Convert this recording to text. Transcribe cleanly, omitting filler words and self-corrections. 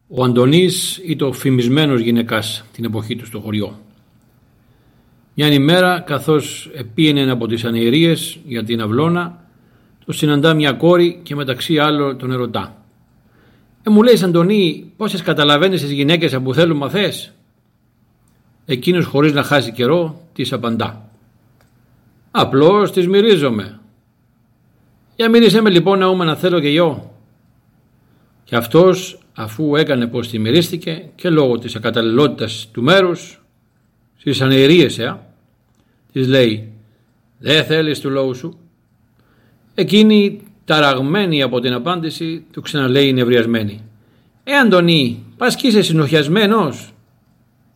Ο Αντωνής ήταν ο φημισμένος γυναικάς την εποχή του στο χωριό. Μια ημέρα, καθώς πήγαινε από τις ανιερίες για την αυλώνα, το συναντά μια κόρη και μεταξύ άλλων τον ερωτά. Μου λέει, Αντωνή, πόσες καταλαβαίνεις τις γυναίκες που θέλουν μαθές? Εκείνος, χωρίς να χάσει καιρό, της απαντά. Απλώς τις μυρίζομαι. Για μύρισέ με λοιπόν να θέλω και εγώ. Και αυτός, αφού έκανε πως τη μυρίστηκε και λόγω της ακαταλληλότητας του μέρους, στις ανιερίες της λέει, δεν θέλεις του λόγου σου? Εκείνη, ταραγμένη από την απάντηση, του ξαναλέει νευριασμένη. Αντωνή, πας κι είσαι συνοχιασμένος?